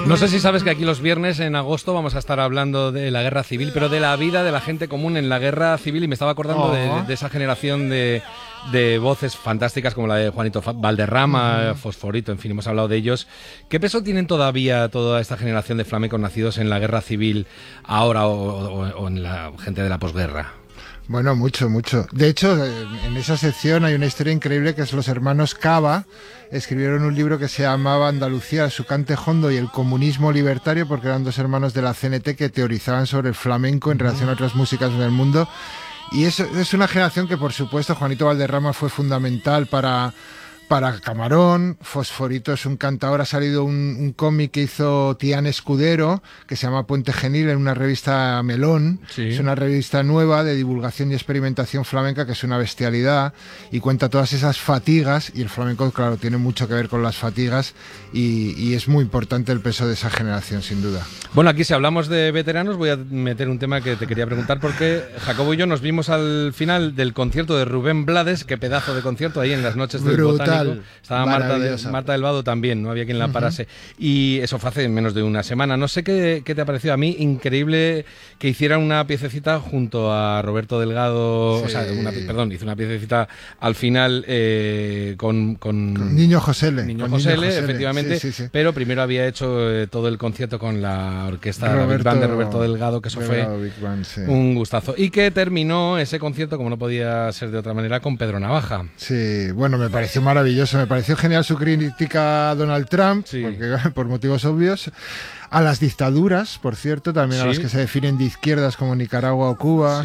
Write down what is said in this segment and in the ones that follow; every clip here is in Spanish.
No sé si sabes que aquí los viernes en agosto vamos a estar hablando de la guerra civil, pero de la vida de la gente común en la guerra civil, y me estaba acordando de esa generación de voces fantásticas como la de Juanito Valderrama, Fosforito, en fin, hemos hablado de ellos. ¿Qué peso tienen todavía toda esta generación de flamencos nacidos en la guerra civil ahora o en la gente de la posguerra? Bueno, mucho, mucho. De hecho, en esa sección hay una historia increíble que es los hermanos Cava. Escribieron un libro que se llamaba Andalucía, su cante hondo y el comunismo libertario, porque eran dos hermanos de la CNT que teorizaban sobre el flamenco en relación a otras músicas del mundo. Y eso es una generación que, por supuesto, Juanito Valderrama fue fundamental para Camarón. Fosforito es un cantador. Ha salido un cómic que hizo Tian Escudero, que se llama Puente Genil, en una revista Melón. Sí. Es una revista nueva de divulgación y experimentación flamenca, que es una bestialidad, y cuenta todas esas fatigas, y el flamenco, claro, tiene mucho que ver con las fatigas, y es muy importante el peso de esa generación, sin duda. Bueno, aquí si hablamos de veteranos, voy a meter un tema que te quería preguntar, porque Jacobo y yo nos vimos al final del concierto de Rubén Blades. Qué pedazo de concierto ahí en las noches del Botánico. Estaba Marta del Vado también, no había quien la parase. Y eso fue hace menos de una semana. No sé qué te ha parecido. A mí, increíble que hicieran una piececita junto a Roberto Delgado. Sí. O sea, hizo una piececita al final con Niño Josele. Niño Josele, efectivamente. Sí. Pero primero había hecho todo el concierto con la orquesta Big Band de Roberto Delgado, que eso fue un gustazo. Y que terminó ese concierto, como no podía ser de otra manera, con Pedro Navaja. Sí, bueno, me pareció maravilloso. Me pareció genial su crítica a Donald Trump, porque, por motivos obvios, a las dictaduras, por cierto, también a las que se definen de izquierdas como Nicaragua o Cuba,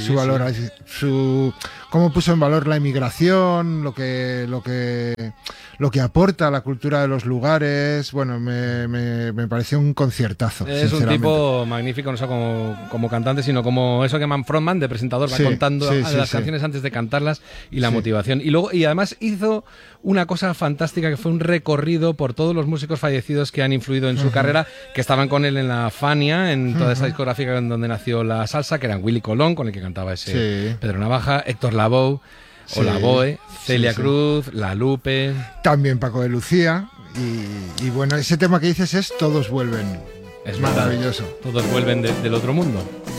cómo puso en valor la inmigración, lo que aporta a la cultura de los lugares. Bueno, me pareció un conciertazo. Es un tipo magnífico, no solo como cantante, sino como eso que Man Frontman, de presentador, va contando las canciones antes de cantarlas, y la motivación. Y además hizo una cosa fantástica, que fue un recorrido por todos los músicos fallecidos que han influido en su carrera, que estaban con él en la Fania, en toda esa discográfica en donde nació la salsa, que eran Willy Colón, con el que cantaba ese Pedro Navaja, Héctor Lavoe, o Lavoe, Celia Cruz, La Lupe, también Paco de Lucía, y bueno, ese tema que dices es Todos vuelven. Es maravilloso. Todos vuelven del otro mundo.